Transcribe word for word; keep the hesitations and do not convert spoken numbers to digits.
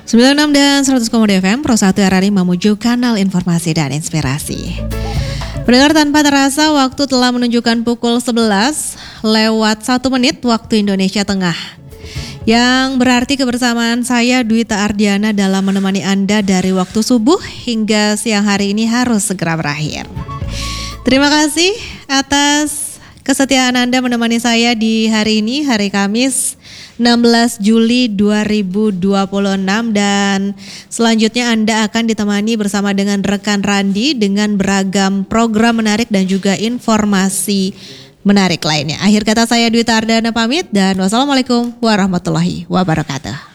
sembilan puluh enam dan seratus koma dua F M Pro satu R R I menuju kanal informasi dan inspirasi. Pendengar, tanpa terasa waktu telah menunjukkan pukul sebelas lewat satu menit waktu Indonesia Tengah. Yang berarti kebersamaan saya Dwita Ardiana dalam menemani Anda dari waktu subuh hingga siang hari ini harus segera berakhir. Terima kasih atas kesetiaan Anda menemani saya di hari ini, hari Kamis enam belas Juli dua ribu dua puluh enam, dan selanjutnya Anda akan ditemani bersama dengan rekan Randi dengan beragam program menarik dan juga informasi menarik lainnya. Akhir kata saya Dwita Ardana pamit dan wassalamualaikum warahmatullahi wabarakatuh.